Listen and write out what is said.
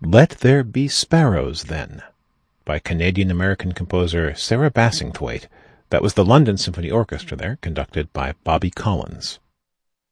Let There Be Sparrows, Then, by Canadian-American composer Sarah Bassingthwaighte. That was the London Symphony Orchestra there, conducted by Bobby Collins.